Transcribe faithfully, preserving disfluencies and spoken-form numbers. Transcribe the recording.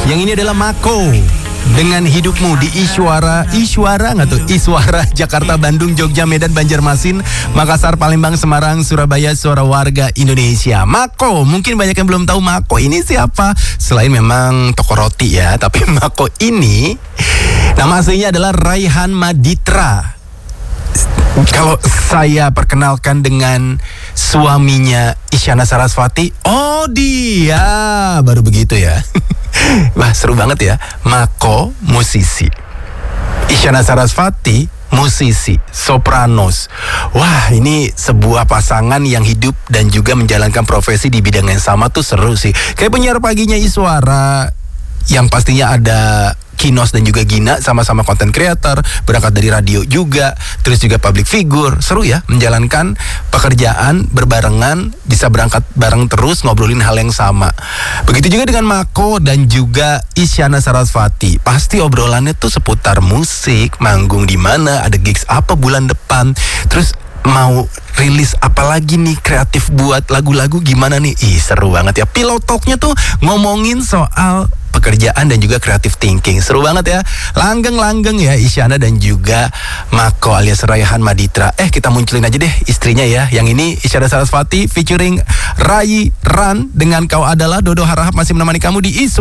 Yang ini adalah Mako dengan Hidupmu di Iswara, Iswara nggak tuh? Iswara, Jakarta, Bandung, Jogja, Medan, Banjarmasin, Makassar, Palembang, Semarang, Surabaya, suara warga Indonesia. Mako, mungkin banyak yang belum tahu Mako ini siapa. Selain memang toko roti ya, tapi Mako ini nama aslinya adalah Raihan Maditra. Kalau saya perkenalkan dengan suaminya Isyana Sarasvati, oh dia baru begitu ya. Wah, seru banget ya. Mako musisi, Isyana Sarasvati musisi sopranos. Wah, ini sebuah pasangan yang hidup dan juga menjalankan profesi di bidang yang sama tuh seru sih. Kayak penyiar paginya Iswara yang pastinya ada Kinos dan juga Gina, sama-sama content creator, berangkat dari radio juga, terus juga public figure. Seru ya menjalankan pekerjaan berbarengan, bisa berangkat bareng terus ngobrolin hal yang sama. Begitu juga dengan Mako dan juga Isyana Sarasvati. Pasti obrolannya tuh seputar musik, manggung di mana, ada gigs apa bulan depan, terus mau rilis apa lagi nih, kreatif buat lagu-lagu gimana nih. Ih, seru banget ya. Pillow Talk-nya tuh ngomongin soal pekerjaan dan juga creative thinking. Seru banget ya. Langgeng-langgeng ya Isyana dan juga Mako alias Raihan Maditra. Eh, kita munculin aja deh istrinya ya. Yang ini Isyana Sarasvati featuring Rai Ran dengan Kau Adalah. Dodo Harahap masih menemani kamu di Isu.